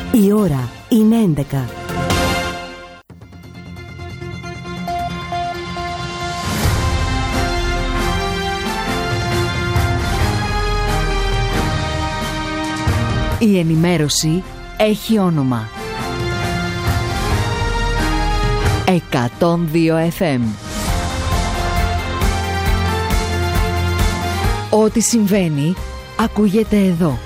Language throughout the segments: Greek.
Η ώρα είναι 11. Η ενημέρωση έχει όνομα. 102 FM. Ό,τι συμβαίνει, ακούγεται εδώ.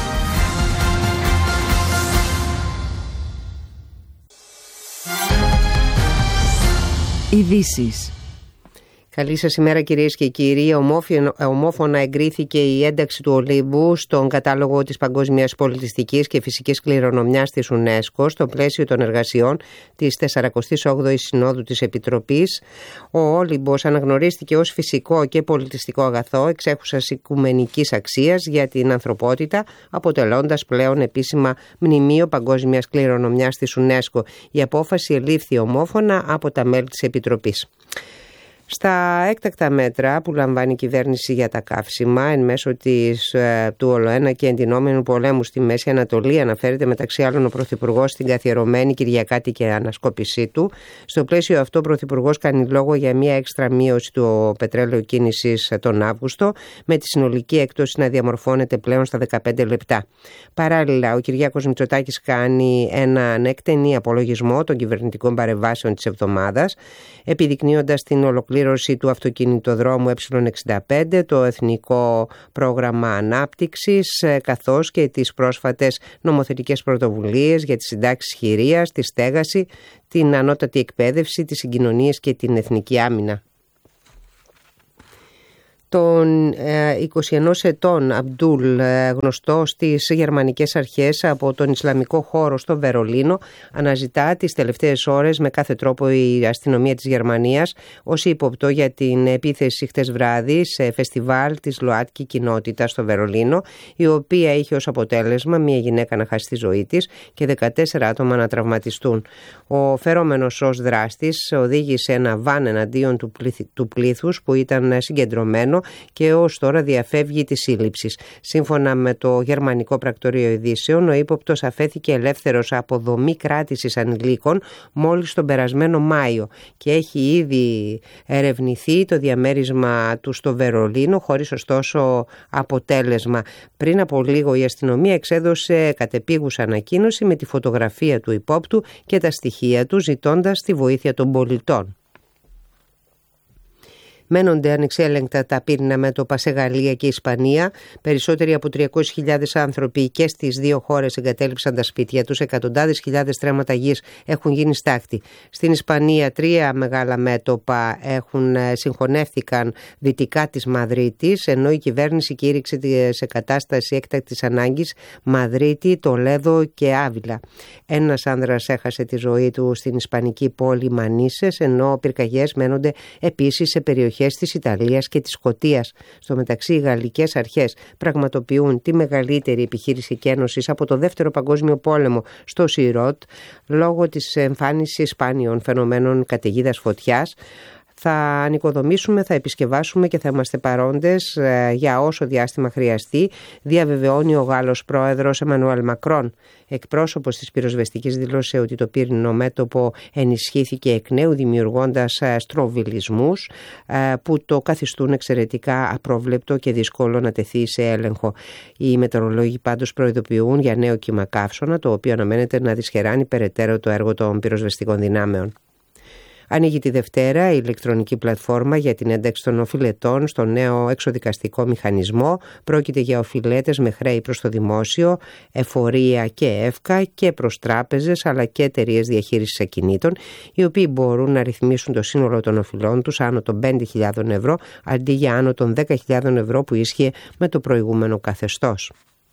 Ειδήσεις. Καλή σας ημέρα κυρίες και κύριοι. Ομόφωνα εγκρίθηκε η ένταξη του Ολύμπου στον κατάλογο της Παγκόσμιας Πολιτιστικής και Φυσικής Κληρονομιάς της UNESCO στο πλαίσιο των εργασιών της 48ης Συνόδου της Επιτροπής. Ο Όλυμπος αναγνωρίστηκε ως φυσικό και πολιτιστικό αγαθό εξέχουσας οικουμενικής αξίας για την ανθρωπότητα, αποτελώντας πλέον επίσημα μνημείο Παγκόσμιας Κληρονομιάς της UNESCO. Η απόφαση ελήφθη ομόφωνα από τα μέλη της Επιτροπής. Στα έκτακτα μέτρα που λαμβάνει η κυβέρνηση για τα καύσιμα εν μέσω του ολοένα και εντυνόμενου πολέμου στη Μέση Ανατολή, αναφέρεται μεταξύ άλλων ο Πρωθυπουργός στην καθιερωμένη Κυριακάτικη ανασκόπησή του. Στο πλαίσιο αυτό ο Πρωθυπουργός κάνει λόγο για μια έξτρα μείωση του πετρέλαιου κίνησης τον Αύγουστο, με τη συνολική έκπτωση να διαμορφώνεται πλέον στα 15 λεπτά. Παράλληλα, ο Κυριάκος Μητσοτάκης κάνει έναν εκτενή απολογισμό των κυβερνητικών παρεμβάσεων της εβδομάδας, επιδεικνύοντας την ολοκλήρωση του αυτοκινητοδρόμου Ε65, το Εθνικό Πρόγραμμα Ανάπτυξης, καθώς και τις πρόσφατες νομοθετικές πρωτοβουλίες για τις συντάξεις χειρίας, τη στέγαση, την ανώτατη εκπαίδευση, τις συγκοινωνίες και την εθνική άμυνα. Τον 21 ετών Αμπτούλ, γνωστό στις γερμανικές αρχές από τον Ισλαμικό χώρο στο Βερολίνο, αναζητά τις τελευταίες ώρες με κάθε τρόπο η αστυνομία της Γερμανίας ως ύποπτο για την επίθεση χτες βράδυ σε φεστιβάλ της ΛΟΑΤΚΙ κοινότητα στο Βερολίνο, η οποία είχε ως αποτέλεσμα μια γυναίκα να χάσει τη ζωή της και 14 άτομα να τραυματιστούν. Ο φερόμενος ως δράστης οδήγησε ένα βαν εναντίον του πλήθους που ήταν συγκεντρωμένο και ως τώρα διαφεύγει της σύλληψης. Σύμφωνα με το Γερμανικό Πρακτορείο Ειδήσεων, ο ύποπτος αφέθηκε ελεύθερος από δομή κράτησης ανηλίκων μόλις τον περασμένο Μάιο και έχει ήδη ερευνηθεί το διαμέρισμα του στο Βερολίνο, χωρίς ωστόσο αποτέλεσμα. Πριν από λίγο η αστυνομία εξέδωσε κατεπίγουσα ανακοίνωση με τη φωτογραφία του υπόπτου και τα στοιχεία του, ζητώντας τη βοήθεια των πολιτών. Μένονται ανεξέλεγκτα τα πύρινα μέτωπα σε Γαλλία και Ισπανία. Περισσότεροι από 300.000 άνθρωποι και στις δύο χώρες εγκατέλειψαν τα σπίτια τους. Εκατοντάδες χιλιάδες στρέμματα γης έχουν γίνει στάχτη. Στην Ισπανία 3 μεγάλα μέτωπα συγχωνεύτηκαν δυτικά της Μαδρίτης, ενώ η κυβέρνηση κήρυξε σε κατάσταση έκτακτης ανάγκης Μαδρίτη, Τολέδο και Άβυλα. Ένας άνδρας έχασε τη ζωή του στην ισπανική πόλη Μανίσες, ενώ πυρκαγιές μένονται επίσης σε περιοχές της Ιταλίας και της Σκωτίας. Στο μεταξύ, οι γαλλικές αρχές πραγματοποιούν τη μεγαλύτερη επιχείρηση εκένωσης από το Δεύτερο Παγκόσμιο Πόλεμο στο Σιρότ, λόγω της εμφάνισης σπάνιων φαινομένων καταιγίδας φωτιάς. Θα ανοικοδομήσουμε, θα επισκευάσουμε και θα είμαστε παρόντες για όσο διάστημα χρειαστεί, διαβεβαιώνει ο Γάλλος πρόεδρος Εμμανουέλ Μακρόν. Εκπρόσωπος της πυροσβεστικής δήλωσε ότι το πύρινο μέτωπο ενισχύθηκε εκ νέου, δημιουργώντας στροβιλισμούς που το καθιστούν εξαιρετικά απρόβλεπτο και δύσκολο να τεθεί σε έλεγχο. Οι μετεωρολόγοι πάντως προειδοποιούν για νέο κύμα καύσωνα, το οποίο αναμένεται να δυσχεράνει περαιτέρω το έργο των πυροσβεστικών δυνάμεων. Ανοίγει τη Δευτέρα η ηλεκτρονική πλατφόρμα για την ένταξη των οφειλετών στο νέο εξοδικαστικό μηχανισμό. Πρόκειται για οφειλέτες με χρέη προς το δημόσιο, εφορία και εύκα και προς τράπεζες αλλά και εταιρείες διαχείρισης ακινήτων, οι οποίοι μπορούν να ρυθμίσουν το σύνολο των οφειλών τους άνω των 5.000 ευρώ αντί για άνω των 10.000 ευρώ που ίσχυε με το προηγούμενο καθεστώς.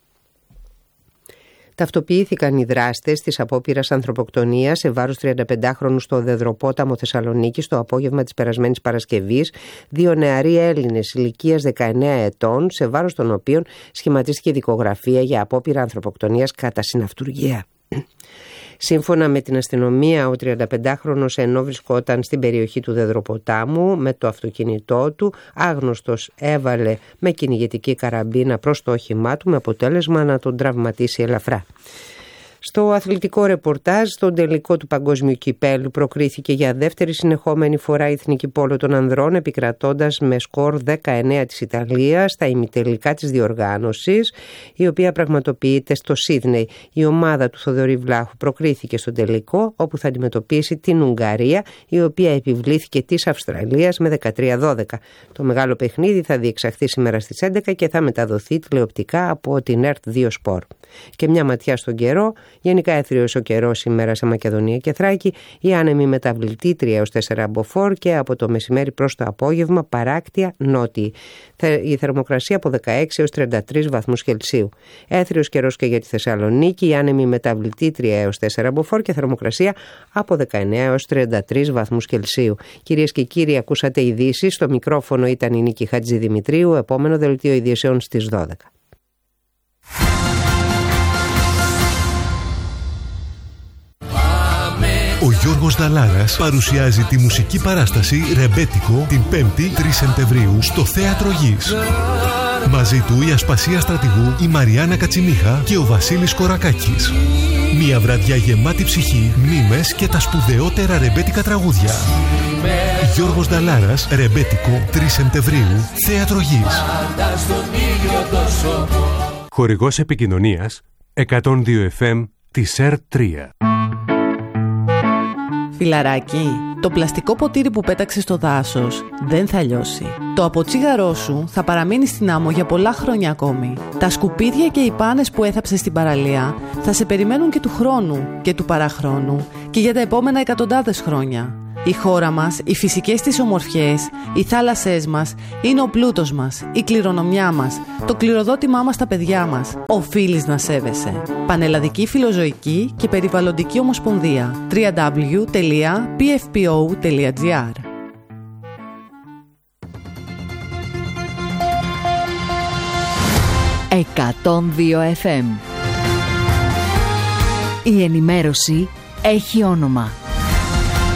Ταυτοποιήθηκαν οι δράστες της απόπειρας ανθρωποκτονίας σε βάρος 35χρονου στο Δεδροπόταμο Θεσσαλονίκης το απόγευμα της περασμένης Παρασκευής, 2 νεαροί Έλληνες ηλικίας 19 ετών, σε βάρος των οποίων σχηματίστηκε δικογραφία για απόπειρα ανθρωποκτονίας κατά συναυτουργία. Σύμφωνα με την αστυνομία, ο 35χρονος, ενώ βρισκόταν στην περιοχή του Δεδροποτάμου με το αυτοκίνητό του, άγνωστος έβαλε με κυνηγετική καραμπίνα προς το όχημά του, με αποτέλεσμα να τον τραυματίσει ελαφρά. Στο αθλητικό ρεπορτάζ, στον τελικό του Παγκόσμιου Κυπέλλου προκρίθηκε για δεύτερη συνεχόμενη φορά η εθνική πόλο των ανδρών, επικρατώντας με σκορ 19 της Ιταλίας στα ημιτελικά της διοργάνωσης, η οποία πραγματοποιείται στο Σίδνεϊ. Η ομάδα του Θοδωρή Βλάχου προκρίθηκε στον τελικό, όπου θα αντιμετωπίσει την Ουγγαρία, η οποία επιβλήθηκε της Αυστραλίας με 13-12. Το μεγάλο παιχνίδι θα διεξαχθεί σήμερα στις 11 και θα μεταδοθεί τηλεοπτικά από την ΕΡΤ2 Sport. Και μια ματιά στον καιρό. Γενικά έθριος ο καιρός σήμερα σε Μακεδονία και Θράκη, η άνεμη μεταβλητή 3 έως 4 μποφόρ και από το μεσημέρι προς το απόγευμα παράκτια νότιη. Η θερμοκρασία από 16 έως 33 βαθμούς Κελσίου. Έθριος καιρός και για τη Θεσσαλονίκη, η άνεμη μεταβλητή 3 έως 4 μποφόρ και θερμοκρασία από 19 έως 33 βαθμούς Κελσίου. Κυρίες και κύριοι, ακούσατε ειδήσεις. Στο μικρόφωνο ήταν η Νίκη Χατζηδημητρίου. Επόμενο δελτίο ειδήσεων στις 12. Ο Γιώργος Δαλάρας παρουσιάζει τη μουσική παράσταση «Ρεμπέτικο» την 5η 3 Σεπτεμβρίου στο Θέατρο Γης. Μαζί του η Ασπασία Στρατηγού, η Μαριάννα Κατσιμίχα και ο Βασίλης Κορακάκης. Μια βραδιά γεμάτη ψυχή, μνήμες και τα σπουδαιότερα ρεμπέτικα τραγούδια. Γιώργος Δαλάρας, «Ρεμπέτικο», 3 Σεπτεμβρίου, Θέατρο Γης. Χορηγός επικοινωνίας 102 FM της ΕΡΤ3. Φιλαράκι, το πλαστικό ποτήρι που πέταξες στο δάσος δεν θα λιώσει. Το αποτσίγαρό σου θα παραμείνει στην άμμο για πολλά χρόνια ακόμη. Τα σκουπίδια και οι πάνες που έθαψες στην παραλία θα σε περιμένουν και του χρόνου και του παραχρόνου και για τα επόμενα εκατοντάδες χρόνια. Η χώρα μας, οι φυσικές της ομορφιές, οι θάλασσές μας είναι ο πλούτος μας, η κληρονομιά μας, το κληροδότημά μας στα παιδιά μας. Οφείλεις να σέβεσαι. Πανελλαδική Φιλοζωική και Περιβαλλοντική Ομοσπονδία. www.pfpo.gr 102 FM. Η ενημέρωση έχει όνομα.